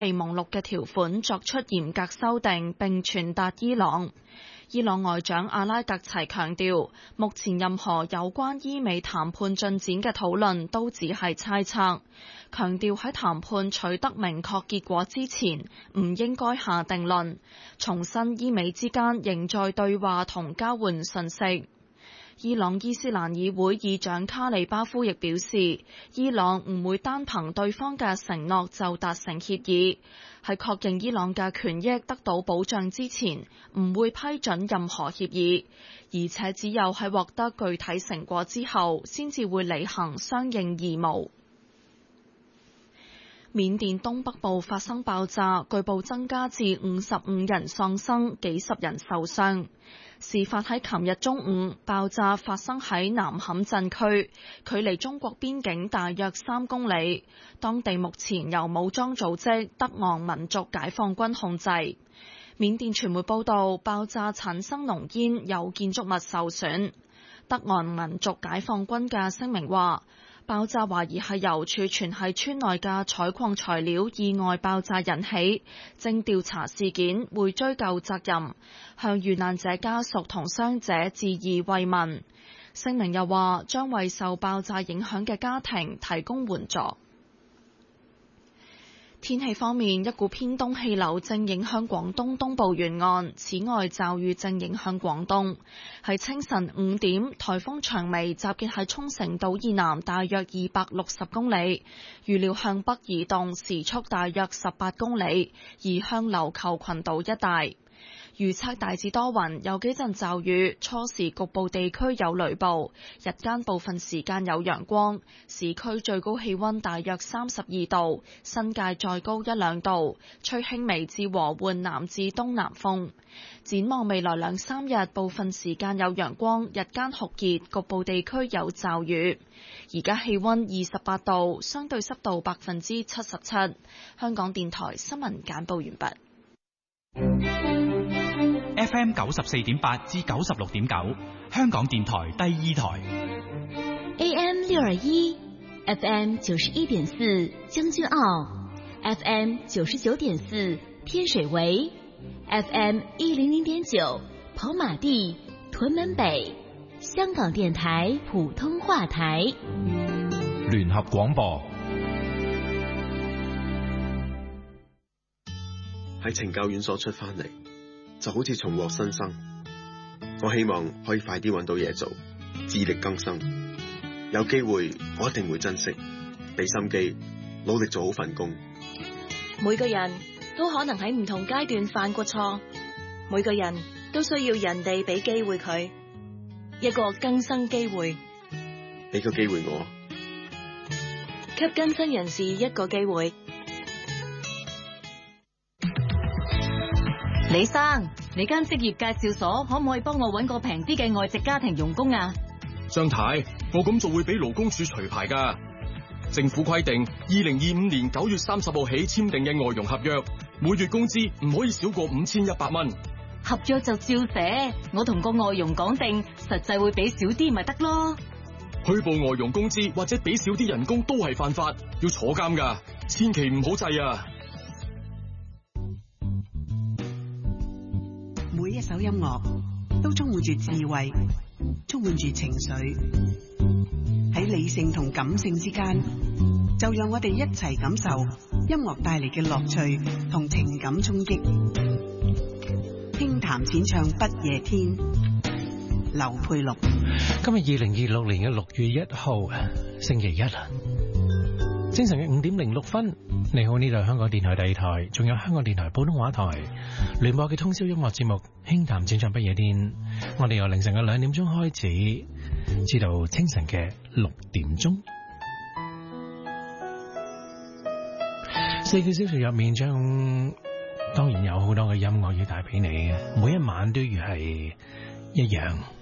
備忘錄嘅條款作出嚴格修訂並傳達伊朗。伊朗外長阿拉格齊強調，目前任何有關伊美談判進展嘅討論都只係猜測，強調喺談判取得明確結果之前，唔應該下定論，重申伊美之間仍在對話同交換信息。伊朗伊斯蘭議會議長卡里巴夫亦表示，伊朗唔會單憑對方嘅承諾就達成協議，喺確認伊朗嘅權益得到保障之前，唔會批准任何協議，而且只有喺獲得具體成果之後，先至會履行相應義務。緬甸東北部發生爆炸，據報增加至55人喪生，幾十人受傷。事發喺琴日中午，爆炸發生喺南坎鎮區，距離中國邊境大約3公里。當地目前由武裝組織德昂民族解放軍控制。緬甸傳媒報道，爆炸產生濃煙，有建築物受損。德昂民族解放軍嘅聲明話，爆炸懷疑係由儲存喺村內嘅採礦材料意外爆炸引起，正調查事件，會追究責任，向遇難者家屬同傷者致以慰問。聲明又話，將為受爆炸影響嘅家庭提供援助。天氣方面，一股偏東氣流正影響廣東東部沿岸，此外驟雨正影響廣東。喺清晨5點，颱風長眉集結喺沖繩島以南大約260公里，預料向北移動，時速大約18公里，移向琉球群島一帶。預測大致多雲，有幾陣驟雨，初時局部地區有雷暴，日間部分時間有陽光。市區最高氣溫大約32度，新界再高1-2度，吹輕微至和緩南至東南風。展望未來2-3日，部分時間有陽光，日間酷熱，局部地區有驟雨。而家氣溫28度，相對濕度77%。香港電台新聞簡報完畢。 FM 94.8至96.9，香港電台第2台。 AM 621 FM 91.4將軍澳 FM 99.4天水圍 FM 100.9跑馬地屯門北，香港電台普通話台。 聯合廣播。 喺懲教院所出翻嚟，就好似重獲新生。我希望可以快啲揾到嘢做，自力更生。有機會我一定會珍惜，俾心機，努力做好份工。 每個人都可能喺唔同階段犯過錯，每個人都需要人哋俾機會佢，一個更生機會。 俾個機會我， 給更生人士一個機會。 李生，你間職業介紹所可唔可以幫我搵個平啲嘅外籍家庭傭工啊？ 張太，我咁做會俾勞工處除牌㗎。政府規定，2025年9月30號起簽訂嘅外傭合約，每月工資唔可以少過5100蚊。 合約就照寫，我同個外傭講定，實際會俾少啲咪得咯。 虛報外傭工資或者俾少啲人工都係犯法，要坐監㗎，千祈唔好制啊！ 每一首音樂都充滿住智慧，充滿住情緒，喺理性同感性之間，就讓我哋一齊感受音樂帶嚟嘅樂趣同情感衝擊。輕談淺唱不夜天，劉佩祿。 今日2026年嘅6月1號，星期一，清晨嘅5點06分。你好，呢度係香港電台第2台，仲有香港電台普通話台聯播嘅通宵音樂節目《輕談淺唱不夜天》。我哋由凌晨嘅2點鐘開始，至到清晨嘅6點鐘。4個小時入面，當然有好多嘅音樂要帶俾你嘅，每一晚都要係一樣。